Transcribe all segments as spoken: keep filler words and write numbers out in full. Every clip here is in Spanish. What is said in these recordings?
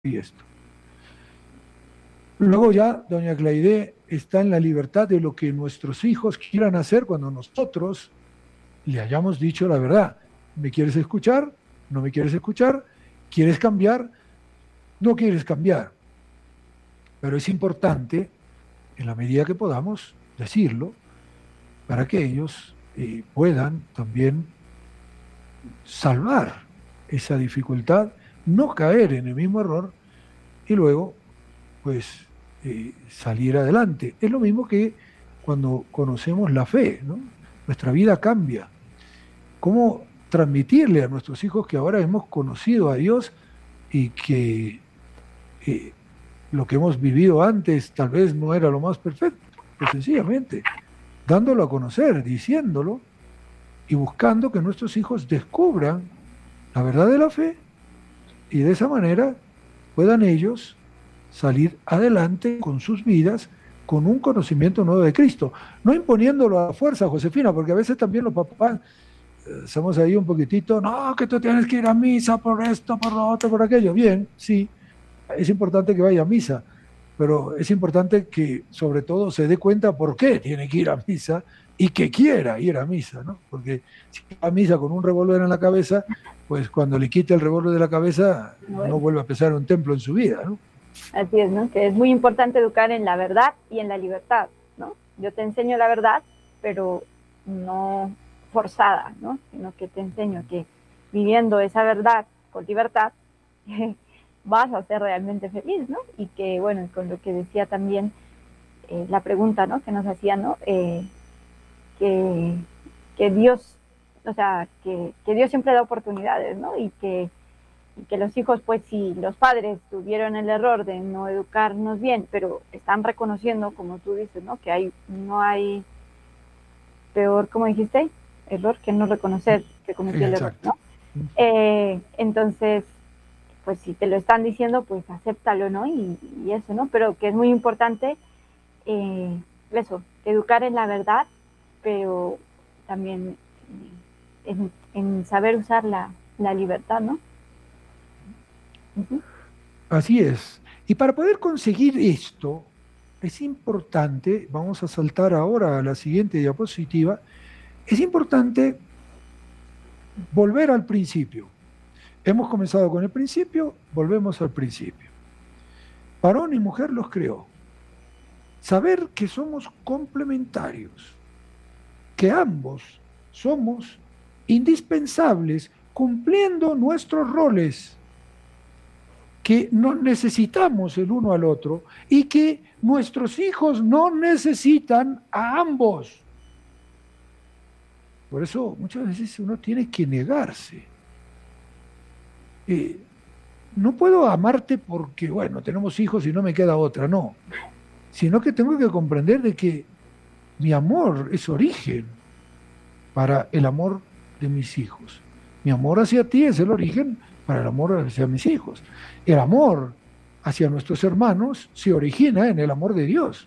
y esto. Luego ya doña Claide está en la libertad de lo que nuestros hijos quieran hacer cuando nosotros le hayamos dicho la verdad. ¿Me quieres escuchar? ¿No me quieres escuchar? ¿Quieres cambiar? No quieres cambiar. Pero es importante, en la medida que podamos, decirlo para que ellos eh, puedan también salvar esa dificultad, no caer en el mismo error y luego, pues, eh, salir adelante. Es lo mismo que cuando conocemos la fe, ¿no? Nuestra vida cambia. ¿Cómo transmitirle a nuestros hijos que ahora hemos conocido a Dios y que eh, lo que hemos vivido antes tal vez no era lo más perfecto? Pues sencillamente, dándolo a conocer, diciéndolo y buscando que nuestros hijos descubran la verdad de la fe y de esa manera puedan ellos salir adelante con sus vidas con un conocimiento nuevo de Cristo, no imponiéndolo a la fuerza, Josefina, porque a veces también los papás eh, somos ahí un poquitito, no, que tú tienes que ir a misa por esto, por lo otro, por aquello. Bien, sí, es importante que vaya a misa, pero es importante que sobre todo se dé cuenta por qué tiene que ir a misa y que quiera ir a misa, ¿no? Porque si va a misa con un revólver en la cabeza, pues cuando le quite el revólver de la cabeza no vuelve a pisar un templo en su vida, ¿no? Así es, ¿no? Que es muy importante educar en la verdad y en la libertad, ¿no? Yo te enseño la verdad, pero no forzada, ¿no? Sino que te enseño que viviendo esa verdad con libertad vas a ser realmente feliz, ¿no? Y que, bueno, con lo que decía también eh, la pregunta, ¿no? Que nos hacía, ¿no? Eh, que, que Dios, o sea, que, que Dios siempre da oportunidades, ¿no? Y que y que los hijos, pues si los padres tuvieron el error de no educarnos bien, pero están reconociendo, como tú dices, ¿no? Que hay, no hay peor, como dijiste, error que no reconocer que cometió el error, ¿no? Eh, entonces, pues si te lo están diciendo, pues acéptalo, ¿no? Y, y eso, ¿no? Pero que es muy importante eh, eso, educar en la verdad, pero también en, en saber usar la, la libertad, ¿no? Uh-huh. Así es. Y para poder conseguir esto, es importante, vamos a saltar ahora a la siguiente diapositiva, es importante volver al principio. Hemos comenzado con el principio, volvemos al principio. Varón y mujer los creó. Saber que somos complementarios, que ambos somos indispensables cumpliendo nuestros roles, que nos necesitamos el uno al otro y que nuestros hijos no necesitan a ambos. Por eso muchas veces uno tiene que negarse. Eh, no puedo amarte porque, bueno, tenemos hijos y no me queda otra, no. Sino que tengo que comprender de que mi amor es origen para el amor de mis hijos. Mi amor hacia ti es el origen para el amor hacia mis hijos. El amor hacia nuestros hermanos se origina en el amor de Dios.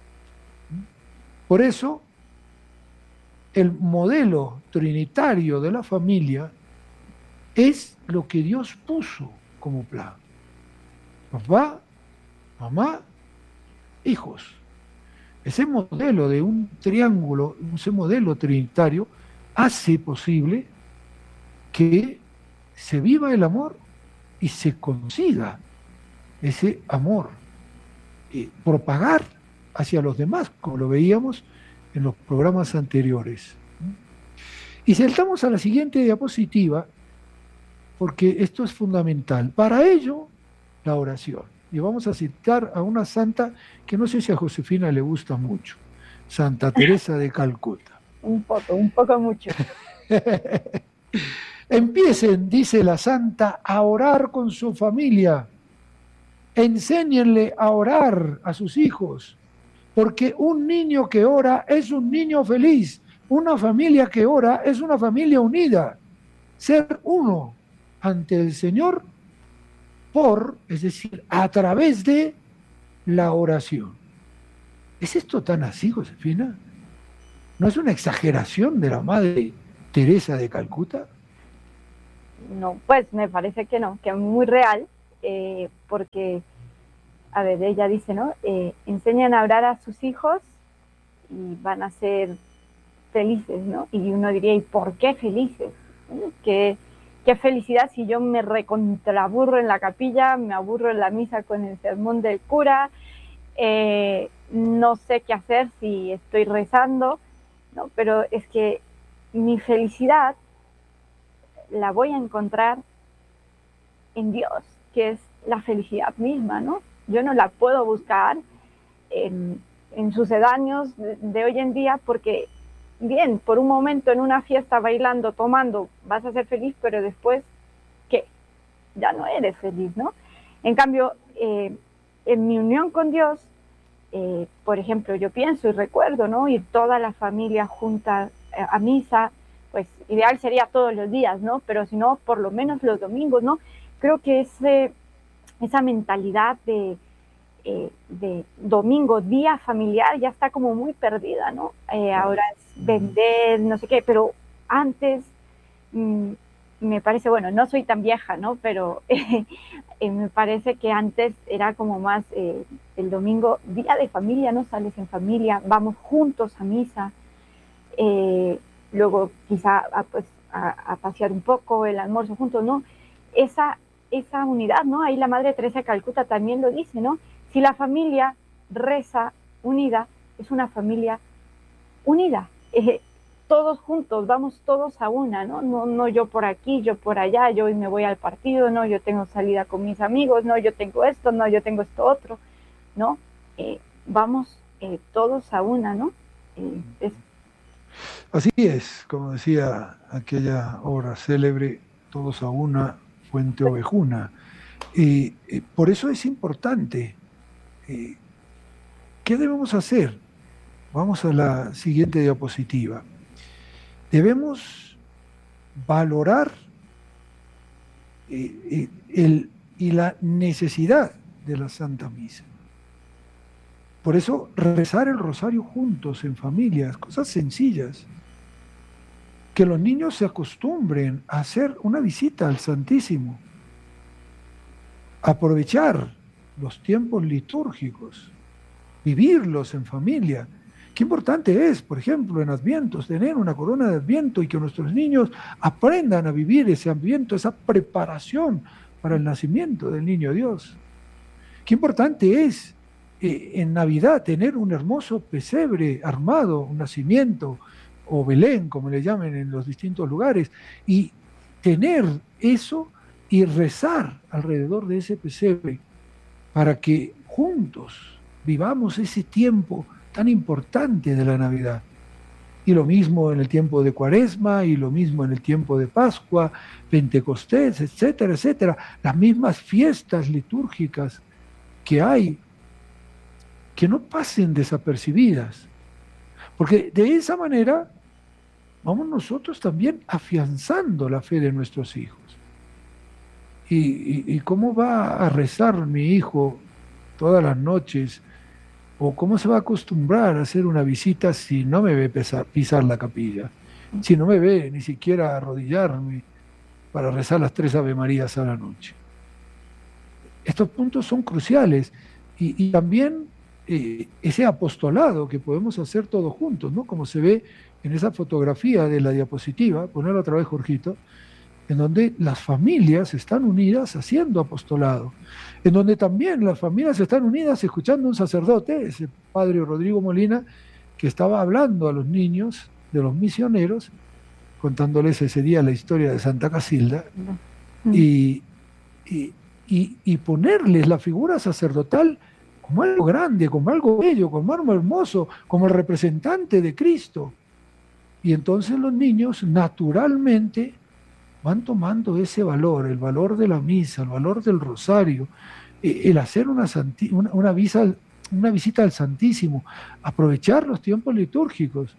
Por eso, el modelo trinitario de la familia es lo que Dios puso como plan. Papá, mamá, hijos. Ese modelo de un triángulo, ese modelo trinitario, hace posible que se viva el amor y se consiga ese amor, eh, propagar hacia los demás, como lo veíamos en los programas anteriores. Y saltamos a la siguiente diapositiva, porque esto es fundamental. Para ello, la oración. Y vamos a citar a una santa que no sé si a Josefina le gusta mucho, Santa Teresa de Calcuta. Un poco, un poco mucho. Empiecen, dice la santa, a orar con su familia. Enséñenle a orar a sus hijos, porque un niño que ora es un niño feliz. Una familia que ora es una familia unida. Ser uno ante el Señor por, es decir, a través de la oración. ¿Es esto tan así, Josefina? ¿No es una exageración de la Madre Teresa de Calcuta? No, pues me parece que no, que es muy real eh, porque, a ver, ella dice, ¿no? Eh, enseñan a orar a sus hijos y van a ser felices, ¿no? Y uno diría, ¿y por qué felices? ¿Qué, qué felicidad si yo me recontraburro en la capilla, me aburro en la misa con el sermón del cura, eh, no sé qué hacer si estoy rezando, ¿no? Pero es que mi felicidad la voy a encontrar en Dios, que es la felicidad misma, ¿no? Yo no la puedo buscar en, en sucedáneos de, de hoy en día, porque bien, por un momento en una fiesta bailando, tomando, vas a ser feliz, pero después, ¿qué? Ya no eres feliz, ¿no? En cambio, eh, en mi unión con Dios, eh, por ejemplo, yo pienso y recuerdo, ¿no? Ir toda la familia junta eh, a misa, pues ideal sería todos los días, ¿no? Pero si no, por lo menos los domingos, ¿no? Creo que ese, esa mentalidad de Eh, de domingo, día familiar, ya está como muy perdida, ¿no? Eh, ahora es vender, no sé qué, pero antes mmm, me parece, bueno, no soy tan vieja, ¿no? Pero eh, eh, me parece que antes era como más eh, el domingo, día de familia, ¿no? Sales en familia, vamos juntos a misa, eh, luego quizá a, pues, a, a pasear un poco, el almuerzo juntos, ¿no? Esa, esa unidad, ¿no? Ahí la Madre Teresa de Calcuta también lo dice, ¿no? Si la familia reza unida, es una familia unida, eh, todos juntos, vamos todos a una, ¿no? ¿no? No yo por aquí, yo por allá, yo hoy me voy al partido, no, yo tengo salida con mis amigos, no, yo tengo esto, no, yo tengo esto otro, ¿no? Eh, vamos eh, todos a una, ¿no? Eh, es... Así es, como decía aquella obra célebre, todos a una, fuente ovejuna. Y eh, por eso es importante. Eh, ¿Qué debemos hacer? Vamos a la siguiente diapositiva. Debemos valorar eh, el, y la necesidad de la Santa Misa. Por eso, rezar el rosario juntos, en familias, cosas sencillas. Que los niños se acostumbren a hacer una visita al Santísimo. Aprovechar los tiempos litúrgicos, vivirlos en familia. Qué importante es, por ejemplo, en Advientos, tener una corona de Adviento y que nuestros niños aprendan a vivir ese Adviento, esa preparación para el nacimiento del niño Dios. Qué importante es eh, en Navidad tener un hermoso pesebre armado, un nacimiento, o Belén, como le llamen en los distintos lugares, y tener eso y rezar alrededor de ese pesebre para que juntos vivamos ese tiempo tan importante de la Navidad. Y lo mismo en el tiempo de Cuaresma, y lo mismo en el tiempo de Pascua, Pentecostés, etcétera, etcétera. Las mismas fiestas litúrgicas que hay, que no pasen desapercibidas. Porque de esa manera vamos nosotros también afianzando la fe de nuestros hijos. ¿Y, y, y cómo va a rezar mi hijo todas las noches? ¿O cómo se va a acostumbrar a hacer una visita si no me ve pisar, pisar la capilla? Si no me ve ni siquiera arrodillarme para rezar las tres Ave Marías a la noche. Estos puntos son cruciales. Y, y también eh, ese apostolado que podemos hacer todos juntos, ¿no? Como se ve en esa fotografía de la diapositiva, ponerlo otra vez, Jorgito, en donde las familias están unidas haciendo apostolado, en donde también las familias están unidas escuchando a un sacerdote, ese padre Rodrigo Molina, que estaba hablando a los niños de los misioneros, contándoles ese día la historia de Santa Casilda, y, y, y, y ponerles la figura sacerdotal como algo grande, como algo bello, como algo hermoso, como el representante de Cristo. Y entonces los niños naturalmente van tomando ese valor, el valor de la misa, el valor del rosario, el hacer una, una, una, visa, una visita al Santísimo, aprovechar los tiempos litúrgicos.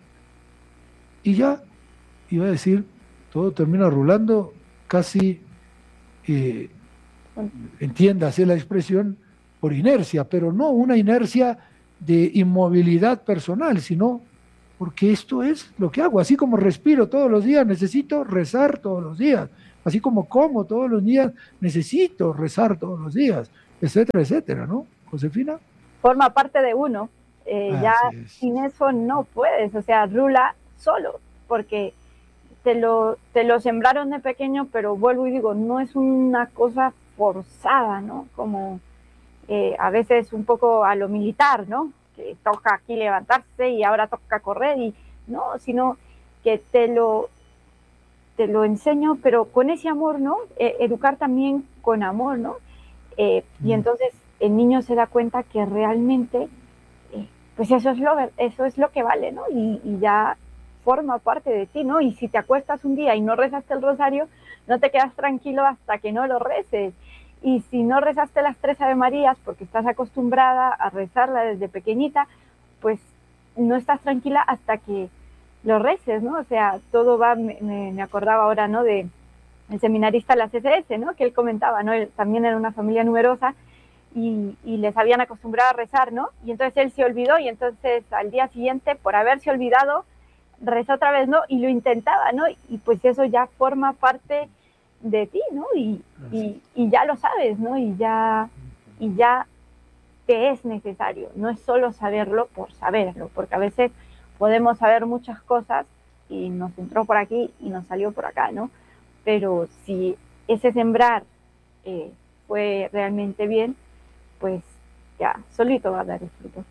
Y ya, iba a decir, todo termina rulando casi, eh, entiéndase la expresión, por inercia, pero no una inercia de inmovilidad personal, sino porque esto es lo que hago. Así como respiro todos los días, necesito rezar todos los días, Así como como todos los días, necesito rezar todos los días, etcétera, etcétera, ¿no? Josefina. Forma parte de uno. Eh, ya es. sin eso no puedes, o sea, rula solo, porque te lo, te lo sembraron de pequeño, pero vuelvo y digo, no es una cosa forzada, ¿no? Como eh, a veces un poco a lo militar, ¿no? Que toca aquí levantarse y ahora toca correr, y no, sino que te lo, te lo enseño, pero con ese amor, ¿no? Eh, educar también con amor, ¿no? Eh, mm. Y entonces el niño se da cuenta que realmente, eh, pues eso es lo, eso es lo que vale, ¿no? Y, y ya forma parte de ti, ¿no? Y si te acuestas un día y no rezaste el rosario, no te quedas tranquilo hasta que no lo reces. Y si no rezaste las tres Ave Marías porque estás acostumbrada a rezarla desde pequeñita, pues no estás tranquila hasta que lo reces, ¿no? O sea, todo va, me, me acordaba ahora, ¿no? De el seminarista de la C C S, ¿no? Que él comentaba, ¿no? Él también era una familia numerosa y, y les habían acostumbrado a rezar, ¿no? Y entonces él se olvidó y entonces al día siguiente, por haberse olvidado, rezó otra vez, ¿no? Y lo intentaba, ¿no? Y pues eso ya forma parte de ti, ¿no? Y, y, y ya lo sabes, ¿no? Y ya, y ya te es necesario. No es solo saberlo por saberlo, porque a veces podemos saber muchas cosas y nos entró por aquí y nos salió por acá, ¿no? Pero si ese sembrar eh, fue realmente bien, pues ya solito va a dar el fruto.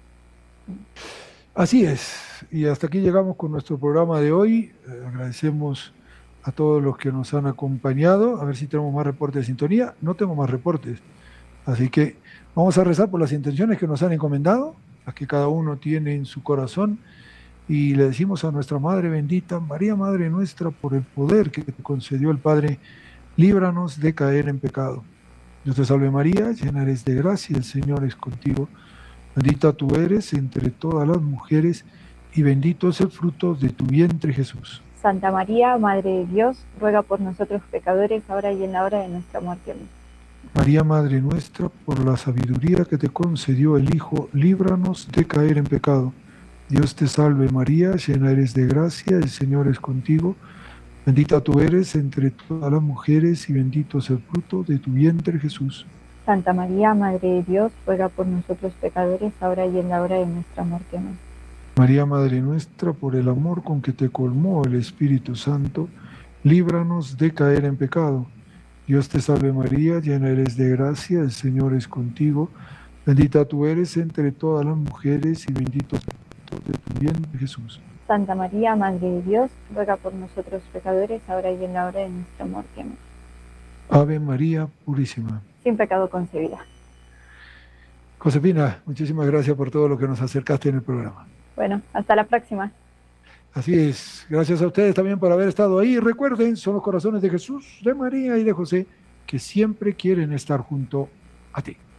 Así es. Y hasta aquí llegamos con nuestro programa de hoy. Eh, agradecemos a todos los que nos han acompañado. A ver si tenemos más reportes de sintonía. No tengo más reportes. Así que vamos a rezar por las intenciones que nos han encomendado, las que cada uno tiene en su corazón. Y le decimos a nuestra Madre bendita, María Madre nuestra, por el poder que te concedió el Padre, líbranos de caer en pecado. Dios te salve María, llena eres de gracia, el Señor es contigo. Bendita tú eres entre todas las mujeres, y bendito es el fruto de tu vientre, Jesús. Santa María, Madre de Dios, ruega por nosotros pecadores, ahora y en la hora de nuestra muerte. Amén. María, Madre nuestra, por la sabiduría que te concedió el Hijo, líbranos de caer en pecado. Dios te salve María, llena eres de gracia, el Señor es contigo. Bendita tú eres entre todas las mujeres, y bendito es el fruto de tu vientre, Jesús. Santa María, Madre de Dios, ruega por nosotros pecadores, ahora y en la hora de nuestra muerte. Amén. María, Madre nuestra, por el amor con que te colmó el Espíritu Santo, líbranos de caer en pecado. Dios te salve María, llena eres de gracia, el Señor es contigo. Bendita tú eres entre todas las mujeres, y bendito es el fruto de tu vientre, Jesús. Santa María, Madre de Dios, ruega por nosotros pecadores, ahora y en la hora de nuestra muerte. Amén. Ave María Purísima. Sin pecado concebida. Josefina, muchísimas gracias por todo lo que nos acercaste en el programa. Bueno, hasta la próxima. Así es, gracias a ustedes también por haber estado ahí. Recuerden, son los corazones de Jesús, de María y de José, que siempre quieren estar junto a ti.